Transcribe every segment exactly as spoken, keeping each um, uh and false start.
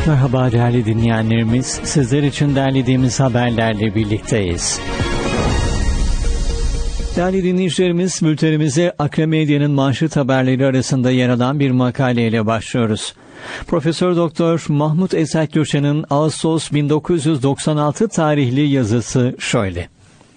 Merhaba değerli dinleyenlerimiz, sizler için derlediğimiz haberlerle birlikteyiz. Değerli dinleyicilerimiz, bültenimize Akremedya'nın manşet haberleri arasında yer alan bir makaleyle başlıyoruz. Profesör Doktor Mahmut Esat Gürşen'in Ağustos bin dokuz yüz doksan altı tarihli yazısı şöyle: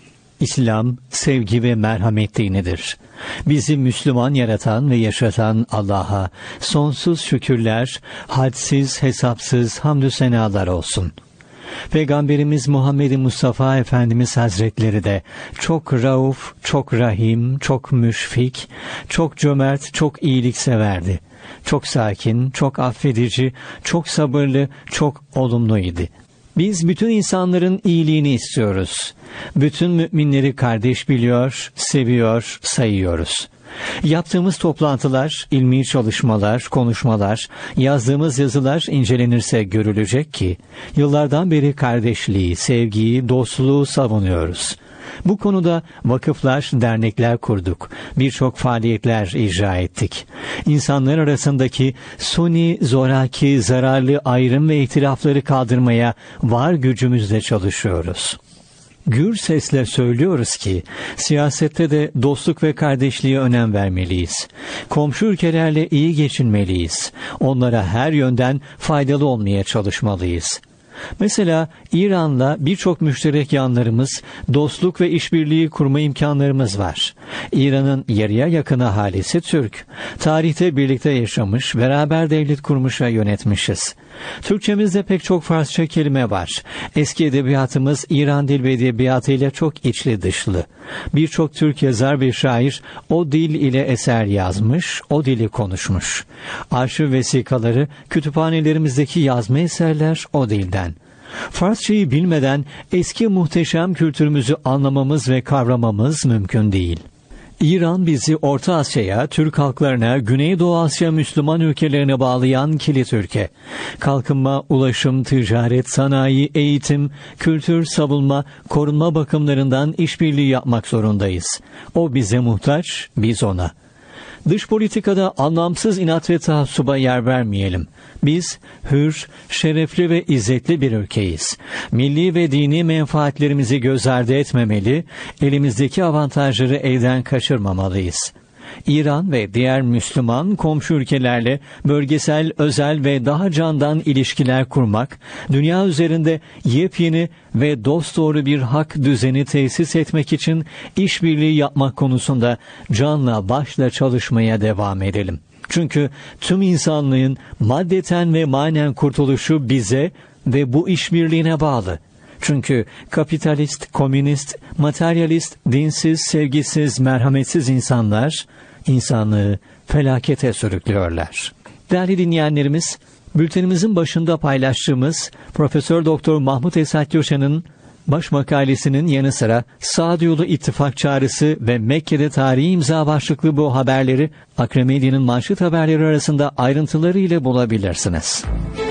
İslam, sevgi ve merhamet dinidir. Bizi Müslüman yaratan ve yaşatan Allah'a sonsuz şükürler, hadsiz hesapsız hamdü senalar olsun. Peygamberimiz Muhammed Mustafa Efendimiz Hazretleri de çok rauf, çok rahim, çok müşfik, çok cömert, çok iyilikseverdi. Çok sakin, çok affedici, çok sabırlı, çok olumluydu. Biz bütün insanların iyiliğini istiyoruz. Bütün müminleri kardeş biliyor, seviyor, sayıyoruz. Yaptığımız toplantılar, ilmi çalışmalar, konuşmalar, yazdığımız yazılar incelenirse görülecek ki yıllardan beri kardeşliği, sevgiyi, dostluğu savunuyoruz. Bu konuda vakıflar, dernekler kurduk. Birçok faaliyetler icra ettik. İnsanlar arasındaki suni, zoraki, zararlı ayrım ve ihtilafları kaldırmaya var gücümüzle çalışıyoruz. Gür sesle söylüyoruz ki siyasette de dostluk ve kardeşliğe önem vermeliyiz. Komşu ülkelerle iyi geçinmeliyiz. Onlara her yönden faydalı olmaya çalışmalıyız. Mesela İran'la birçok müşterek yanlarımız, dostluk ve işbirliği kurma imkanlarımız var. İran'ın yarıya yakın ahalisi Türk. Tarihte birlikte yaşamış, beraber devlet kurmuş ve yönetmişiz. Türkçemizde pek çok Farsça kelime var. Eski edebiyatımız İran dil ve edebiyatıyla çok içli dışlı. Birçok Türk yazar ve şair o dil ile eser yazmış, o dili konuşmuş. Arşiv vesikaları, kütüphanelerimizdeki yazma eserler o dilden. Farsçayı bilmeden eski muhteşem kültürümüzü anlamamız ve kavramamız mümkün değil. İran bizi Orta Asya'ya, Türk halklarına, Güneydoğu Asya Müslüman ülkelerine bağlayan kilit ülke. Kalkınma, ulaşım, ticaret, sanayi, eğitim, kültür, savunma, korunma bakımlarından işbirliği yapmak zorundayız. O bize muhtaç, biz ona. Dış politikada anlamsız inat ve taassuba yer vermeyelim. Biz hür, şerefli ve izzetli bir ülkeyiz. Milli ve dini menfaatlerimizi göz ardı etmemeli, elimizdeki avantajları elden kaçırmamalıyız. İran ve diğer Müslüman komşu ülkelerle bölgesel, özel ve daha candan ilişkiler kurmak, dünya üzerinde yepyeni ve dosdoğru bir hak düzeni tesis etmek için işbirliği yapmak konusunda canla başla çalışmaya devam edelim. Çünkü tüm insanlığın maddeten ve manen kurtuluşu bize ve bu işbirliğine bağlı. Çünkü kapitalist, komünist, materyalist, dinsiz, sevgisiz, merhametsiz insanlar insanlığı felakete sürüklüyorlar. Değerli dinleyenlerimiz, bültenimizin başında paylaştığımız Profesör Doktor Mahmut Esat Gürşen'in baş makalesinin yanı sıra Sağduyulu İttifak Çağrısı ve Mekke'de Tarihi İmza başlıklı bu haberleri Akremedya'nın manşet haberleri arasında ayrıntıları ile bulabilirsiniz.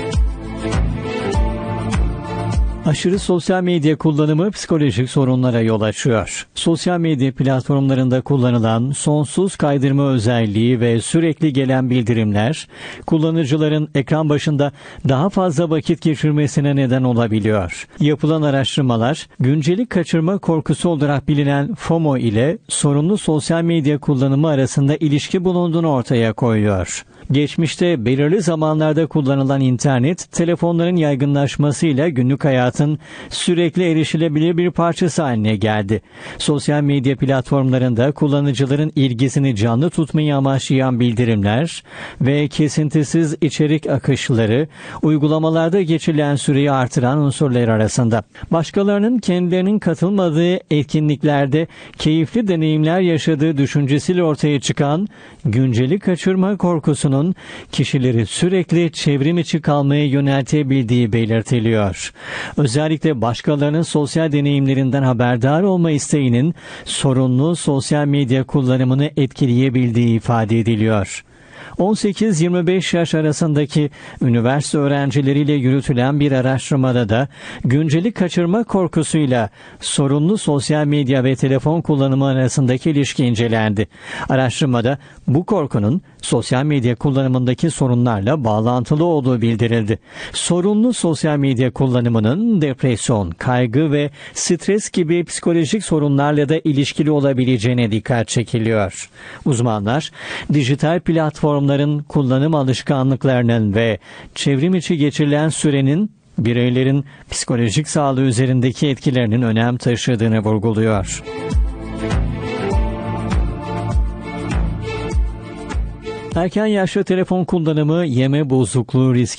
Aşırı sosyal medya kullanımı psikolojik sorunlara yol açıyor. Sosyal medya platformlarında kullanılan sonsuz kaydırma özelliği ve sürekli gelen bildirimler, kullanıcıların ekran başında daha fazla vakit geçirmesine neden olabiliyor. Yapılan araştırmalar, güncelik kaçırma korkusu olarak bilinen FOMO ile sorunlu sosyal medya kullanımı arasında ilişki bulunduğunu ortaya koyuyor. Geçmişte belirli zamanlarda kullanılan internet, telefonların yaygınlaşmasıyla günlük hayatın sürekli erişilebilir bir parçası haline geldi. Sosyal medya platformlarında kullanıcıların ilgisini canlı tutmayı amaçlayan bildirimler ve kesintisiz içerik akışları, uygulamalarda geçirilen süreyi artıran unsurlar arasında. Başkalarının kendilerinin katılmadığı etkinliklerde keyifli deneyimler yaşadığı düşüncesiyle ortaya çıkan güncelik kaçırma korkusunun kişileri sürekli çevrim içi kalmaya yöneltebildiği belirtiliyor. Özellikle başkalarının sosyal deneyimlerinden haberdar olma isteğinin sorunlu sosyal medya kullanımını etkileyebildiği ifade ediliyor. on sekiz yirmi beş yaş arasındaki üniversite öğrencileriyle yürütülen bir araştırmada da güncelik kaçırma korkusuyla sorunlu sosyal medya ve telefon kullanımı arasındaki ilişki incelendi. Araştırmada bu korkunun sosyal medya kullanımındaki sorunlarla bağlantılı olduğu bildirildi. Sorunlu sosyal medya kullanımının depresyon, kaygı ve stres gibi psikolojik sorunlarla da ilişkili olabileceğine dikkat çekiliyor. Uzmanlar, dijital platformların kullanım alışkanlıklarının ve çevrim içi geçirilen sürenin bireylerin psikolojik sağlığı üzerindeki etkilerinin önem taşıdığını vurguluyor. Erken yaşta telefon kullanımı yeme bozukluğu riski